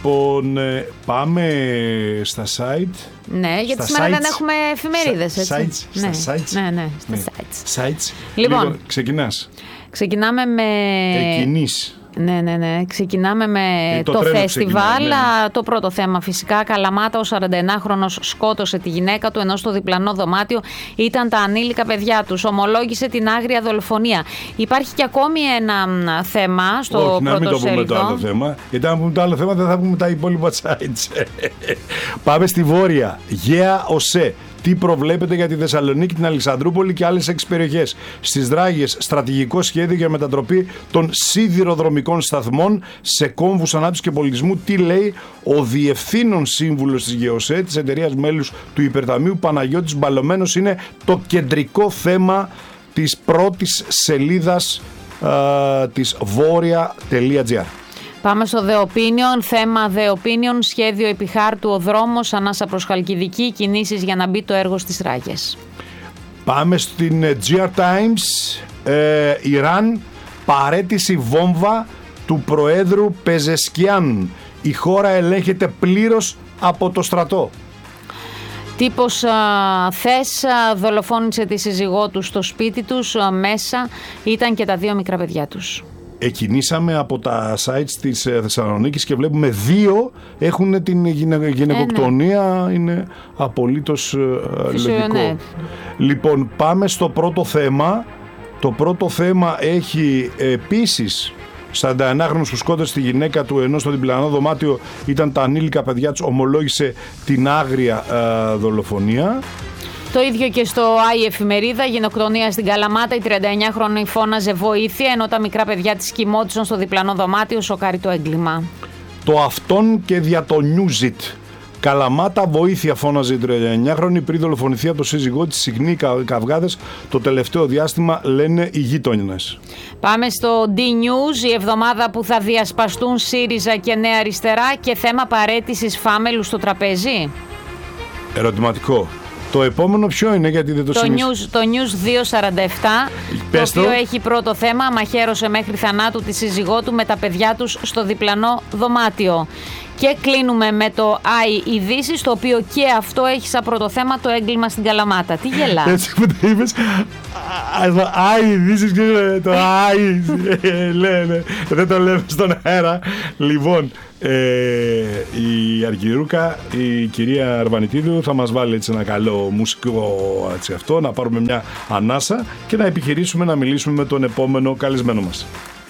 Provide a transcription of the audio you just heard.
Λοιπόν, πάμε στα site. Ναι, γιατί σήμερα δεν έχουμε εφημερίδες, έτσι. Στα sites. Ναι, στα sites. Λοιπόν, ξεκινάς. Ξεκινάμε με... Εκκινείς. Ναι. Ξεκινάμε με το φεστιβάλ. Ναι. Το πρώτο θέμα φυσικά. Καλαμάτα, ο 41χρονος σκότωσε τη γυναίκα του, ενώ στο διπλανό δωμάτιο ήταν τα ανήλικα παιδιά τους. Ομολόγησε την άγρια δολοφονία. Υπάρχει και ακόμη ένα θέμα στο πρώτο σέλιδο. Όχι, να μην το πούμε το άλλο θέμα. Γιατί αν πούμε το άλλο θέμα δεν θα πούμε τα υπόλοιπα sites. Πάμε στη Βόρεια. Γαία ΟΣΕ. Τι προβλέπεται για τη Θεσσαλονίκη, την Αλεξανδρούπολη και άλλες 6 περιοχές. Στις Δράγες, στρατηγικό σχέδιο για μετατροπή των σιδηροδρομικών σταθμών σε κόμβους ανάπτυξης και πολιτισμού. Τι λέει ο διευθύνων σύμβουλος της ΓΕΟΣΕ, της εταιρείας μέλους του Υπερταμείου, Παναγιώτης Μπαλωμένος. Είναι το κεντρικό θέμα της πρώτης σελίδας της βόρεια.gr. Πάμε στο The Opinion. Θέμα The Opinion. Σχέδιο επιχάρτου ο δρόμος, ανάσα προς Χαλκιδική, κινήσεις για να μπει το έργο στις Ράγες. Πάμε στην GR Times. Ιράν, παραίτηση βόμβα του Προέδρου Πεζεσκιάν. Η χώρα ελέγχεται πλήρως από το στρατό. Τύπος Θες δολοφόνησε τη σύζυγό του στο σπίτι τους. Μέσα ήταν και τα 2 μικρά παιδιά τους. Εκκινήσαμε από τα sites της Θεσσαλονίκης και βλέπουμε 2 έχουν την γυναικοκτονία. Ναι. Είναι απολύτως λογικό. Ναι. Λοιπόν, πάμε στο πρώτο θέμα. Το πρώτο θέμα έχει επίσης 41χρονος που σκότωσε τη γυναίκα του, ενώ στο διπλανό δωμάτιο ήταν τα ανήλικα παιδιά τους. Ομολόγησε την άγρια δολοφονία. Το ίδιο και στο Άι Εφημερίδα. Γενοκτονία στην Καλαμάτα. Η 39χρονη φώναζε βοήθεια, ενώ τα μικρά παιδιά της κοιμόντουσαν στο διπλανό δωμάτιο. Σοκάρει το έγκλημα. Το αυτόν και δια το Newsit. Καλαμάτα, βοήθεια, φώναζε η 39χρονη πριν δολοφονηθεί από το σύζυγό της. Συχνοί καυγάδες το τελευταίο διάστημα, λένε οι γείτονες. Πάμε στο D-News. Η εβδομάδα που θα διασπαστούν ΣΥΡΙΖΑ και Νέα Αριστερά και θέμα παραίτησης Φάμελου στο τραπέζι. Ερωτηματικό. Το επόμενο ποιο είναι, γιατί δεν το Το News 247, το οποίο έχει πρώτο θέμα: μαχαίρωσε μέχρι θανάτου τη σύζυγό του με τα παιδιά τους στο διπλανό δωμάτιο. Και κλείνουμε με το Άι Ειδήσεις, το οποίο και αυτό έχει σαν πρώτο θέμα το έγκλημα στην Καλαμάτα. Τι γελάς? Έτσι που το είπες, Άι Ειδήσεις, το Άι, λένε, δεν το λέμε στον αέρα. Λοιπόν, η Αργυρούκα, η κυρία Αρβανιτίδου, θα μας βάλει έτσι ένα καλό μουσικό έτσι αυτό, να πάρουμε μια ανάσα και να επιχειρήσουμε να μιλήσουμε με τον επόμενο καλεσμένο μας.